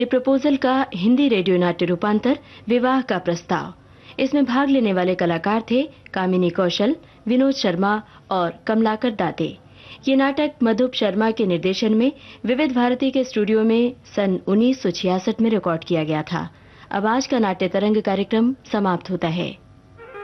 Proposal का Hindi radio नाट्य रूपांतर विवाह का प्रस्ताव। इसमें भाग लेने वाले कलाकार थे कामिनी कौशल, विनोद शर्मा और कमलाकर दाते। ये नाटक मधुप शर्मा के निर्देशन में विविध भारती के स्टूडियो में सन 1966 में रिकॉर्ड किया गया था। अब आज का नाट्य तरंग कार्यक्रम समाप्त होता है।